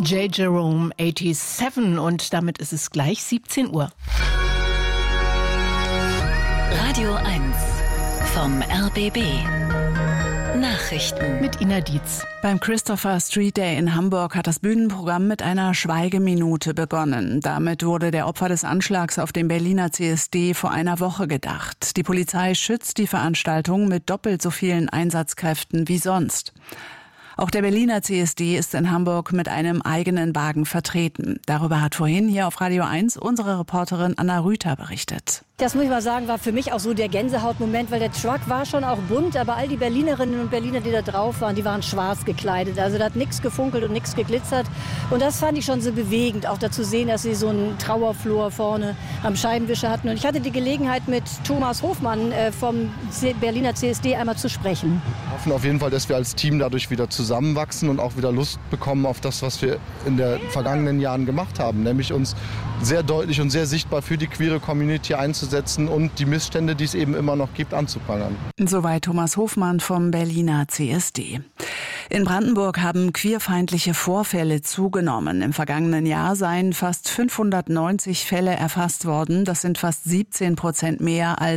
J. Jerome 87 und damit ist es gleich 17 Uhr. Radio 1 vom RBB. Nachrichten Mit Ina Dietz. Beim Christopher Street Day in Hamburg hat das Bühnenprogramm mit einer Schweigeminute begonnen. Damit wurde der Opfer des Anschlags auf dem Berliner CSD vor einer Woche gedacht. Die Polizei schützt die Veranstaltung mit doppelt so vielen Einsatzkräften wie sonst. Auch der Berliner CSD ist in Hamburg mit einem eigenen Wagen vertreten. Darüber hat vorhin hier auf Radio 1 unsere Reporterin Anna Rüther berichtet. Das muss ich mal sagen, war für mich auch so der Gänsehautmoment, weil der Truck war schon auch bunt, aber all die Berlinerinnen und Berliner, die da drauf waren, die waren schwarz gekleidet. Also da hat nichts gefunkelt und nichts geglitzert. Und das fand ich schon so bewegend, auch dazu sehen, dass sie so einen Trauerflor vorne am Scheibenwischer hatten. Und ich hatte die Gelegenheit, mit Thomas Hofmann vom Berliner CSD einmal zu sprechen. Wir hoffen auf jeden Fall, dass wir als Team dadurch wieder zusammenwachsen und auch wieder Lust bekommen auf das, was wir in den vergangenen Jahren gemacht haben. Nämlich uns sehr deutlich und sehr sichtbar für die queere Community einzusetzen und die Missstände, die es eben immer noch gibt, anzuprangern. Soweit Thomas Hofmann vom Berliner CSD. In Brandenburg haben queerfeindliche Vorfälle zugenommen. Im vergangenen Jahr seien fast 590 Fälle erfasst worden. Das sind fast 17% mehr als